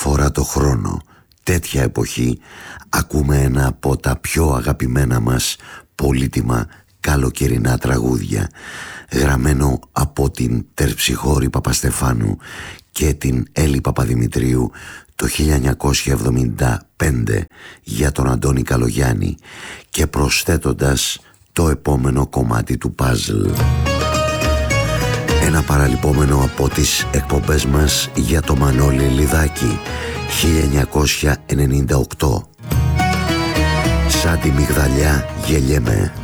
φορά το χρόνο, τέτοια εποχή, ακούμε ένα από τα πιο αγαπημένα μας πολύτιμα καλοκαιρινά τραγούδια, γραμμένο από την Τερψιχώρη Παπαστεφάνου και την Έλλη Παπαδημητρίου το 1975 για τον Αντώνη Καλογιάννη και προσθέτοντας το επόμενο κομμάτι του παζλ. Ένα παραλυπόμενο από τις εκπομπές μας για το Μανώλη Λιδάκη, 1998. Σαν τη μυγδαλιά γελιέμαι.